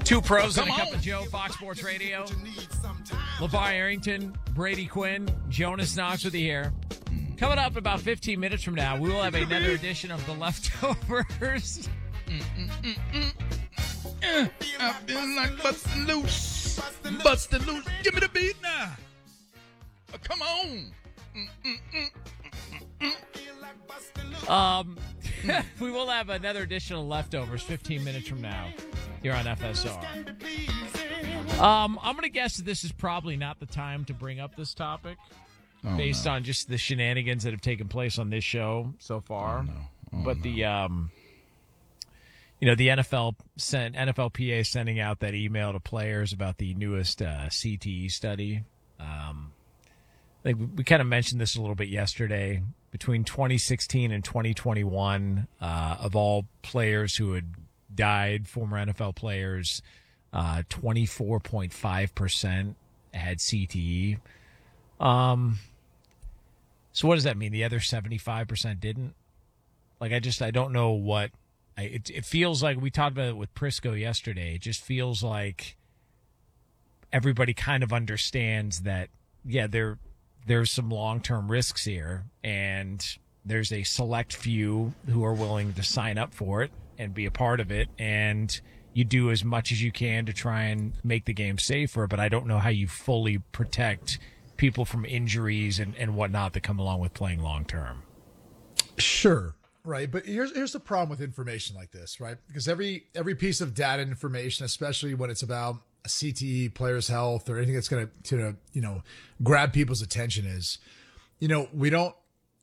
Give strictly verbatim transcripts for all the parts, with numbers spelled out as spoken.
Two pros Oh, and a come cup on. of Joe, Fox Sports Radio. LeVar Arrington, Brady Quinn, Jonas Knox with you here. Coming up about fifteen minutes from now, we will have another edition of The Leftovers. Uh, I feel like busting loose. Busting loose. Give me the beat now. Oh, come on. Um, we will have another edition of Leftovers fifteen minutes from now here on F S R. Um, I'm going to guess that this is probably not the time to bring up this topic Oh, based no. on just the shenanigans that have taken place on this show so far. Oh, no. Oh, but no. the, um, you know, the N F L sent N F L P A sending out that email to players about the newest uh, C T E study. Um, like we, we kind of mentioned this a little bit yesterday. Between twenty sixteen and twenty twenty-one, uh, of all players who had died, former N F L players, uh, twenty-four point five percent had C T E. Um, so what does that mean? The other seventy-five percent didn't? Like, I just, I don't know what, I, it, it feels like, we talked about it with Prisco yesterday. It just feels like everybody kind of understands that, yeah, there, there's some long-term risks here, and there's a select few who are willing to sign up for it and be a part of it, and you do as much as you can to try and make the game safer, but I don't know how you fully protect people from injuries and, and whatnot that come along with playing long-term. Sure. Right. But here's here's the problem with information like this, right? Because every every piece of data and information, especially when it's about a C T E, players' health, or anything that's going to, to, you know, grab people's attention is, you know, we don't,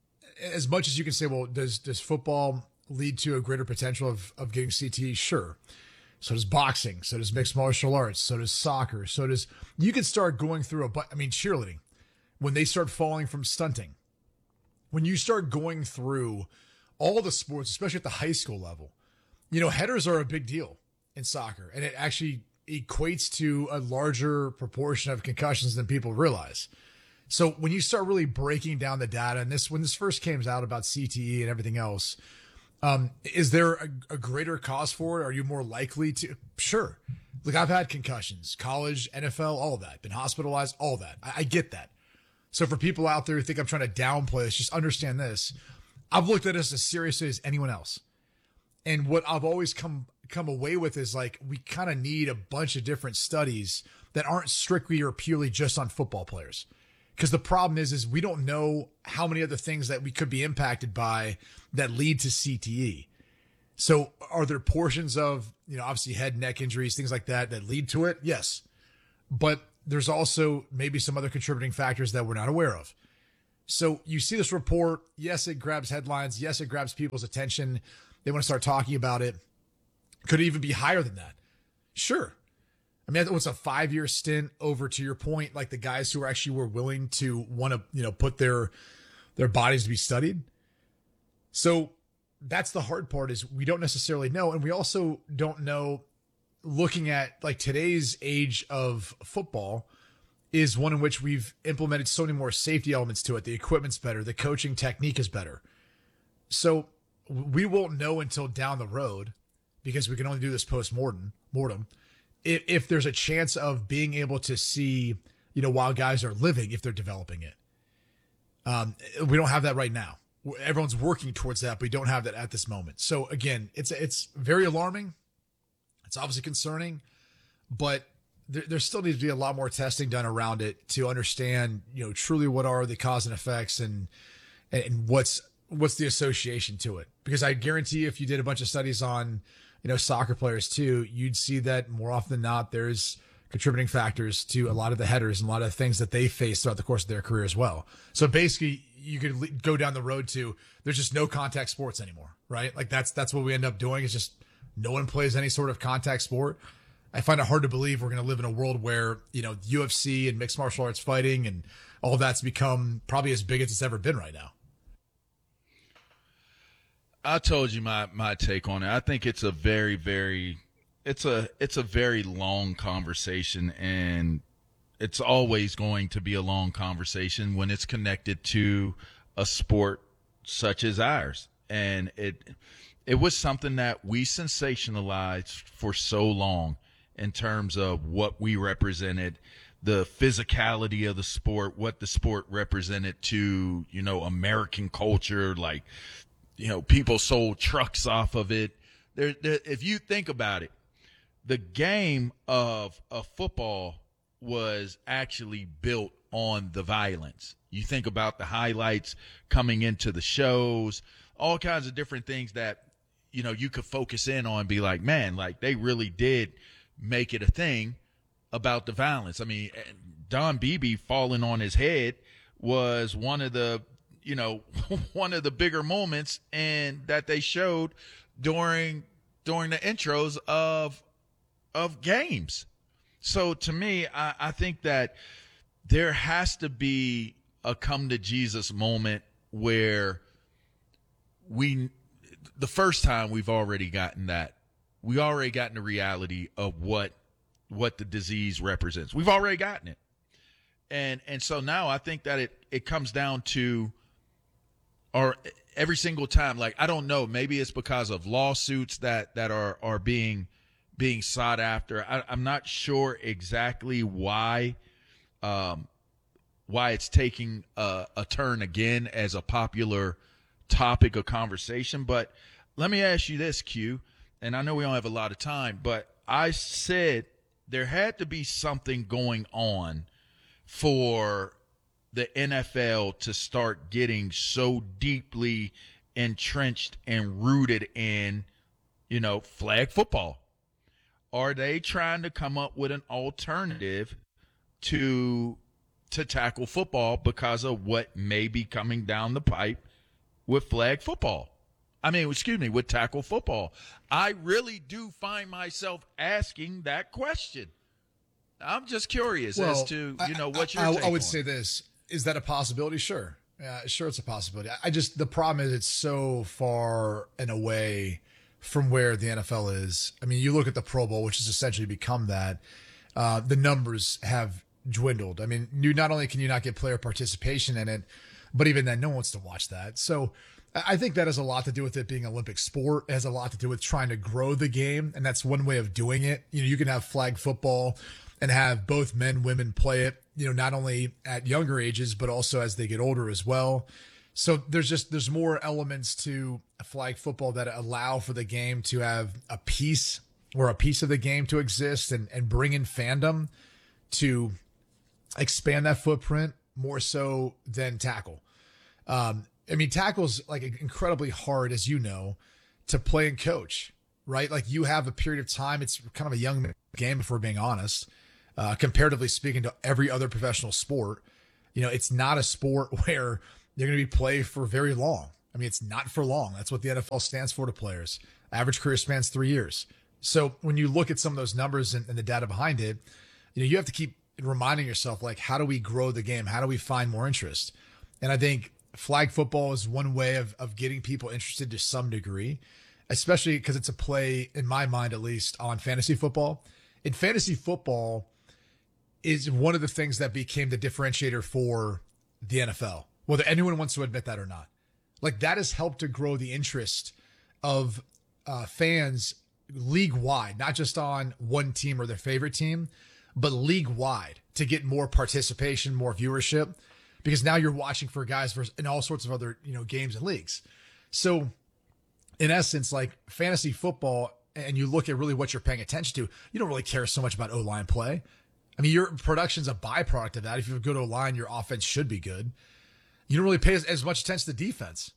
as much as you can say, well, does does football lead to a greater potential of, of getting C T E? Sure. So does boxing. So does mixed martial arts. So does soccer. So does, you can start going through a, I mean, cheerleading, when they start falling from stunting, when you start going through all the sports, especially at the high school level, you know, headers are a big deal in soccer, and it actually equates to a larger proportion of concussions than people realize. So when you start really breaking down the data, and this, when this first came out about C T E and everything else, um, is there a, a greater cause for it? Are you more likely to? Sure. Look, I've had concussions, college, N F L, all of that, been hospitalized, all that. I, I get that. So for people out there who think I'm trying to downplay this, just understand this. I've looked at this as seriously as anyone else. And what I've always come come away with is like, we kind of need a bunch of different studies that aren't strictly or purely just on football players. Because the problem is, is we don't know how many other things that we could be impacted by that lead to C T E. So are there portions of, you know, obviously head, neck injuries, things like that, that lead to it? Yes. But there's also maybe some other contributing factors that we're not aware of. So you see this report. Yes, it grabs headlines. Yes, it grabs people's attention. They want to start talking about it. Could it even be higher than that? Sure. I mean, what's a five-year stint over, to your point, like the guys who actually were willing to want to, you know, put their their bodies to be studied. So that's the hard part, is we don't necessarily know. And we also don't know, looking at like today's age of football, is one in which we've implemented so many more safety elements to it. The equipment's better. The coaching technique is better. So we won't know until down the road, because we can only do this post-mortem, mortem, if, if there's a chance of being able to see, you know, while guys are living, if they're developing it. Um, we don't have that right now. Everyone's working towards that, but we don't have that at this moment. So again, it's, it's very alarming. It's obviously concerning, but there, there still needs to be a lot more testing done around it to understand, you know, truly what are the cause and effects, and and what's what's the association to it. Because I guarantee if you did a bunch of studies on, you know, soccer players too, you'd see that more often than not, there's contributing factors to a lot of the headers and a lot of the things that they face throughout the course of their career as well. So basically, you could le- go down the road to, there's just no contact sports anymore, right? Like that's that's what we end up doing, is just no one plays any sort of contact sport. I find it hard to believe we're going to live in a world where, you know, U F C and mixed martial arts fighting and all of that's become probably as big as it's ever been right now. I told you my, my take on it. I think it's a very, very, it's a, it's a very long conversation, and it's always going to be a long conversation when it's connected to a sport such as ours. And it, it was something that we sensationalized for so long. in terms of what we represented, the physicality of the sport, what the sport represented to, you know, American culture. Like, you know, people sold trucks off of it. There, there, if you think about it, the game of, of football was actually built on the violence. You think about the highlights coming into the shows, all kinds of different things that, you know, you could focus in on and be like, man, like they really did make it a thing about the violence. I mean, Don Beebe falling on his head was one of the, you know, one of the bigger moments and that they showed during, during the intros of, of games. So to me, I, I think that there has to be a come to Jesus moment where we, the first time we've already gotten that, we already gotten the reality of what, what the disease represents. We've already gotten it. And, and so now I think that it, it comes down to, or every single time, like, I don't know, maybe it's because of lawsuits that, that are, are being, being sought after. I, I'm not sure exactly why, um, why it's taking a, a turn again as a popular topic of conversation. But let me ask you this, Q, and I know we don't have a lot of time, but I said there had to be something going on for the N F L to start getting so deeply entrenched and rooted in, you know, flag football. Are they trying to come up with an alternative to to tackle football because of what may be coming down the pipe with flag football? I mean, excuse me, with tackle football. I really do find myself asking that question. I'm just curious well, as to, you know, what your I, take I would on. say this. Is that a possibility? Sure. Yeah, sure, it's a possibility. I just, the problem is it's so far and away from where the N F L is. I mean, you look at the Pro Bowl, which has essentially become that. Uh, the numbers have dwindled. I mean, you not only can you not get player participation in it, but even then, no one wants to watch that. So I think that has a lot to do with it being an Olympic sport. It has a lot to do with trying to grow the game, and that's one way of doing it. You know, you can have flag football and have both men, women play it, you know, not only at younger ages, but also as they get older as well. So there's just, there's more elements to flag football that allow for the game to have a piece or a piece of the game to exist and, and bring in fandom to expand that footprint more so than tackle. Um, I mean, tackle's like incredibly hard, as you know, to play and coach, right? Like you have a period of time. It's kind of a young game, if we're being honest, uh, comparatively speaking to every other professional sport. You know, it's not a sport where they're going to be played for very long. I mean, it's not for long. That's what the N F L stands for to players. Average career spans three years. So when you look at some of those numbers and, and the data behind it, you know, you have to keep reminding yourself, like, how do we grow the game? How do we find more interest? And I think flag football is one way of, of getting people interested to some degree, especially because it's a play, in my mind at least, on fantasy football. In fantasy football is one of the things that became the differentiator for the N F L, whether anyone wants to admit that or not. Like, that has helped to grow the interest of uh, fans league-wide, not just on one team or their favorite team, but league-wide, to get more participation, more viewership, because now you're watching for guys versus in all sorts of other, you know, games and leagues. So in essence, like fantasy football, and you look at really what you're paying attention to, you don't really care so much about O-line play. I mean, your production's a byproduct of that. If you have a good O-line, your offense should be good. You don't really pay as, as much attention to defense.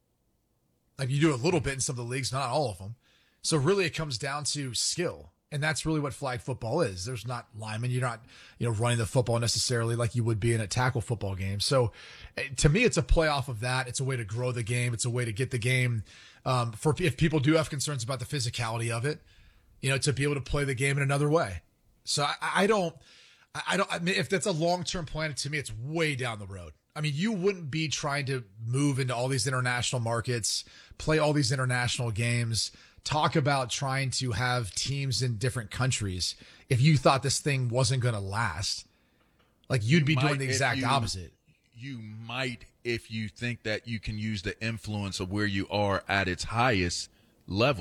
Like you do a little bit in some of the leagues, not all of them. So really it comes down to skill. And that's really what flag football is. There's not linemen. You're not, you know, running the football necessarily like you would be in a tackle football game. So to me, it's a play off of that. It's a way to grow the game. It's a way to get the game, um, for if people do have concerns about the physicality of it, you know, to be able to play the game in another way. So I, I don't, I don't, I mean, if that's a long-term plan, to me, it's way down the road. I mean, you wouldn't be trying to move into all these international markets, play all these international games, talk about trying to have teams in different countries if you thought this thing wasn't going to last. Like, you'd be doing the exact opposite. You might, if you think that you can use the influence of where you are at its highest level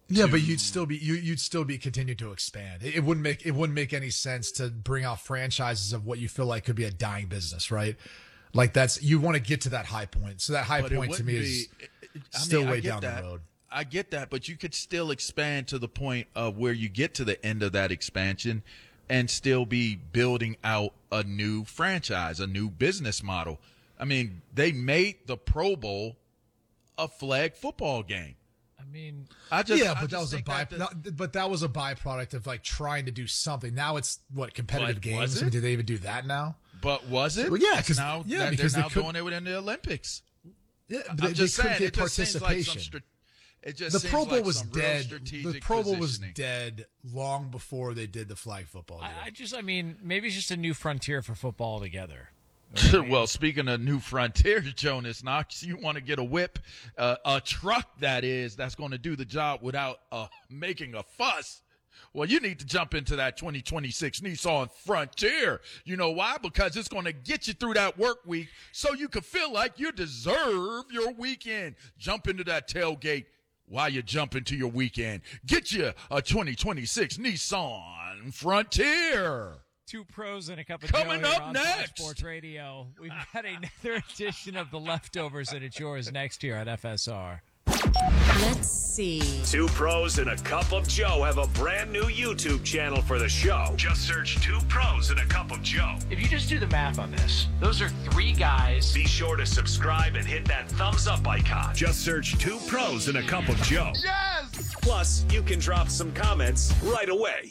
Yeah, to- but you'd still be you you'd still be continuing to expand. It, it wouldn't make it wouldn't make any sense to bring out franchises of what you feel like could be a dying business, right? Like that's you want to get to that high point. So that high But it point to wouldn't me be- is I still mean, I way get down that. the road. I get that, but you could still expand to the point of where you get to the end of that expansion and still be building out a new franchise, a new business model. I mean, they made the Pro Bowl a flag football game. I mean, I just yeah, I but that just was a think by, that the- not- but that was a byproduct of like trying to do something. Now it's what competitive But games. was I mean, it? do they even do that now? But was it? Well, yeah, That's 'cause- now yeah, that because they're they now could- doing it within the Olympics. Yeah, but I'm they, just they saying, couldn't get it just seems like some participation. stra- it just The seems Pro Bowl like was some real dead. The strategic Pro Bowl was positioning. dead long before they did the flag football. deal. I, I just, I mean, maybe it's just a new frontier for football altogether. Well, speaking of new frontiers, Jonas Knox, you want to get a whip, uh, a truck that is, that's going to do the job without uh, making a fuss. Well, you need to jump into that twenty twenty-six Nissan Frontier. You know why? Because it's going to get you through that work week so you can feel like you deserve your weekend. Jump into that tailgate while you jump into your weekend. Get you a twenty twenty-six Nissan Frontier. Two pros and a cup of Coming Joe here up on next. Fox Sports Radio. We've got another edition of The Leftovers, and it's yours next here on F S R. Let's see. Two pros and a cup of Joe have a brand new YouTube channel for the show. Just search Two Pros and a Cup of Joe. If you just do the math on this, those are three guys. Be sure to subscribe and hit that thumbs up icon. Just search Two Pros and a Cup of Joe. Yes! Plus, you can drop some comments right away.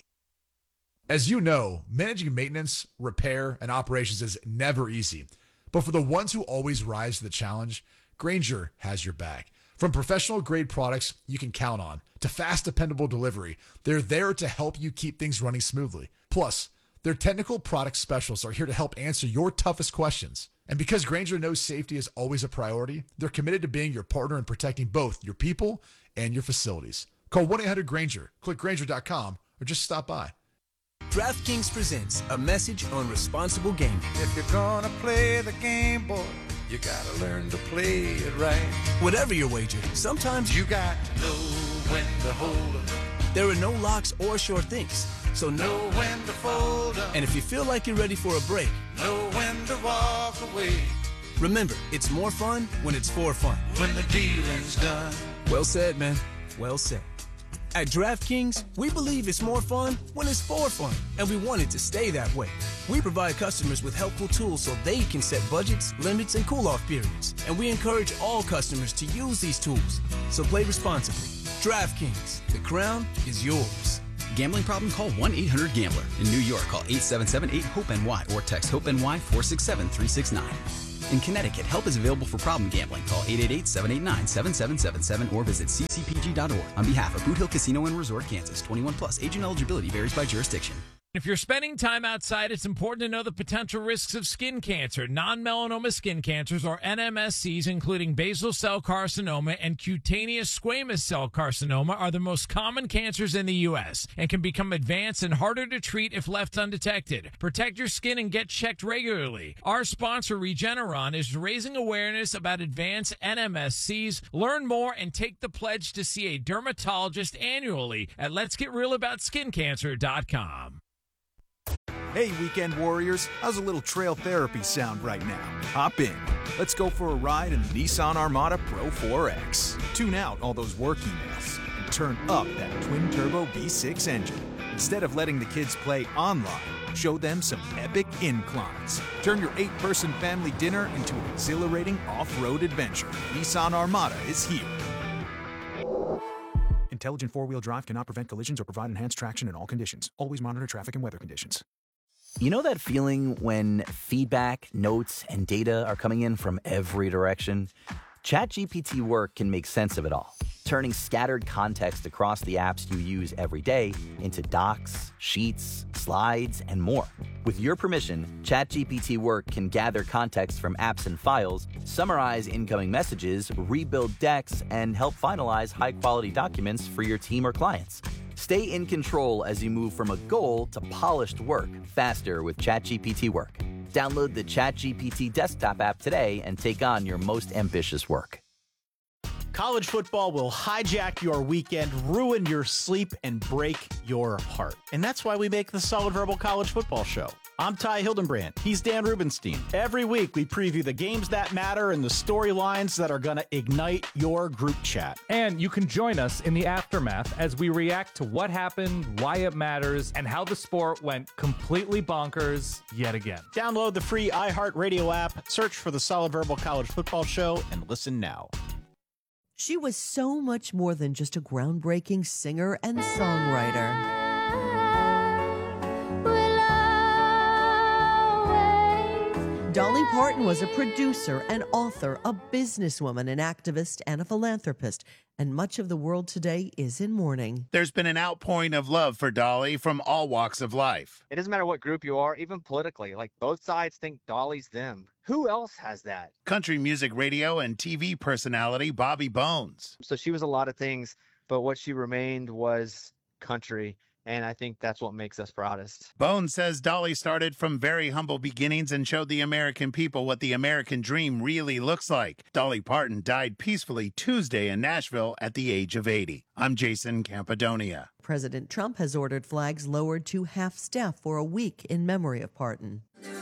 As you know, managing maintenance, repair, and operations is never easy. But for the ones who always rise to the challenge, Grainger has your back. From professional grade products you can count on to fast, dependable delivery, they're there to help you keep things running smoothly. Plus, their technical product specialists are here to help answer your toughest questions. And because Grainger knows safety is always a priority, they're committed to being your partner in protecting both your people and your facilities. Call one eight hundred Grainger, click Grainger dot com, or just stop by. DraftKings presents a message on responsible gaming. If you're gonna play the game, boy, you gotta learn to play it right. Whatever your wager, sometimes You got to know when to hold 'em, there are no locks or sure things. So know know. when to fold 'em, And if you feel like you're ready for a break, know when to walk away. remember, it's more fun when it's for fun. When the dealing's done, Well said, man. Well said. At DraftKings, we believe it's more fun when it's for fun, and we want it to stay that way. We provide customers with helpful tools so they can set budgets, limits, and cool-off periods, and we encourage all customers to use these tools. So play responsibly. DraftKings, the crown is yours. Gambling problem? Call one eight hundred gambler. In New York, call eight seven seven eight hope N Y or text HOPE-NY four six seven three six nine. In Connecticut, help is available for problem gambling. Call eight eight eight seven eight nine seven seven seven seven or visit c c p g dot org. On behalf of Boot Hill Casino and Resort, Kansas, twenty-one plus. Age and eligibility varies by jurisdiction. If you're spending time outside, it's important to know the potential risks of skin cancer. Non-melanoma skin cancers, or N M S Cs, including basal cell carcinoma and cutaneous squamous cell carcinoma, are the most common cancers in the U S and can become advanced and harder to treat if left undetected. Protect your skin and get checked regularly. Our sponsor, Regeneron, is raising awareness about advanced N M S Cs. Learn more and take the pledge to see a dermatologist annually at lets get real about skin cancer dot com. Hey, weekend warriors, how's a little trail therapy sound right now? Hop in. Let's go for a ride in the Nissan Armada Pro four X. Tune out all those work emails and turn up that twin-turbo V six engine. Instead of letting the kids play online, show them some epic inclines. Turn your eight-person family dinner into an exhilarating off-road adventure. Nissan Armada is here. Intelligent four-wheel drive cannot prevent collisions or provide enhanced traction in all conditions. Always monitor traffic and weather conditions. You know that feeling when feedback, notes, and data are coming in from every direction? ChatGPT Work can make sense of it all, turning scattered context across the apps you use every day into docs, sheets, slides, and more. With your permission, ChatGPT Work can gather context from apps and files, summarize incoming messages, rebuild decks, and help finalize high-quality documents for your team or clients. Stay in control as you move from a goal to polished work faster with ChatGPT Work. Download the ChatGPT desktop app today and take on your most ambitious work. College football will hijack your weekend, ruin your sleep, and break your heart. And that's why we make the Solid Verbal College Football Show. I'm Ty Hildenbrand. He's Dan Rubenstein. Every week, we preview the games that matter and the storylines that are going to ignite your group chat. And you can join us in the aftermath as we react to what happened, why it matters, and how the sport went completely bonkers yet again. Download the free iHeartRadio app, search for the Solid Verbal College Football Show, and listen now. She was so much more than just a groundbreaking singer and songwriter. Dolly Parton was a producer, an author, a businesswoman, an activist, and a philanthropist. And much of the world today is in mourning. There's been an outpouring of love for Dolly from all walks of life. It doesn't matter what group you are, even politically. Like, both sides think Dolly's them. Who else has that? Country music radio and T V personality Bobby Bones. So she was a lot of things, but what she remained was country. And I think that's what makes us proudest. Bones says Dolly started from very humble beginnings and showed the American people what the American dream really looks like. Dolly Parton died peacefully Tuesday in Nashville at the age of eighty. I'm Jason Campadonia. President Trump has ordered flags lowered to half staff for a week in memory of Parton.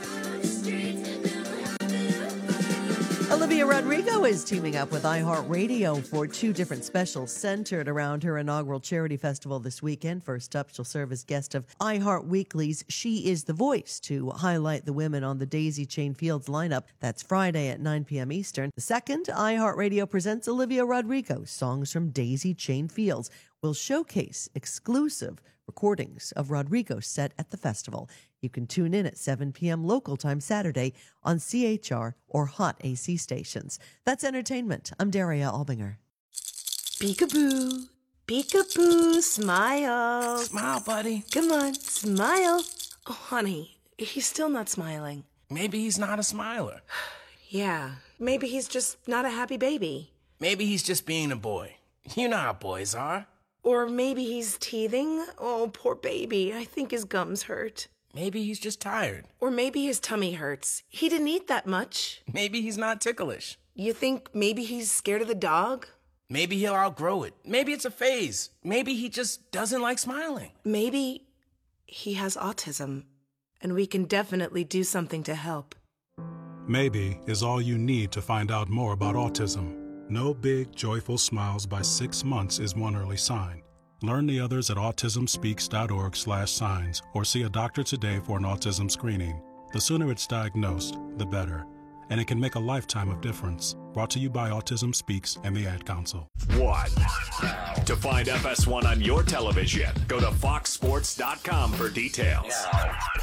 Olivia Rodrigo is teaming up with iHeartRadio for two different specials centered around her inaugural charity festival this weekend. First up, she'll serve as guest of iHeart Weekly's She Is the Voice to highlight the women on the Daisy Chain Fields lineup. That's Friday at nine p.m. Eastern. The second, iHeartRadio presents Olivia Rodrigo. Songs from Daisy Chain Fields will showcase exclusive recordings of Rodrigo's set at the festival. You can tune in at seven p.m. local time Saturday on C H R or Hot A C stations. That's entertainment. I'm Daria Albinger. Peekaboo. Peekaboo. Smile. Smile, buddy. Come on, smile. Oh, honey, he's still not smiling. Maybe he's not a smiler. Yeah, maybe he's just not a happy baby. Maybe he's just being a boy. You know how boys are. Or maybe he's teething. Oh, poor baby. I think his gums hurt. Maybe he's just tired. Or maybe his tummy hurts. He didn't eat that much. Maybe he's not ticklish. You think maybe he's scared of the dog? Maybe he'll outgrow it. Maybe it's a phase. Maybe he just doesn't like smiling. Maybe he has autism, and we can definitely do something to help. Maybe is all you need to find out more about autism. No big, joyful smiles by six months is one early sign. Learn the others at autism speaks dot org slash signs or see a doctor today for an autism screening. The sooner it's diagnosed, the better. And it can make a lifetime of difference. Brought to you by Autism Speaks and the Ad Council. One. To find F S one on your television, go to fox sports dot com for details.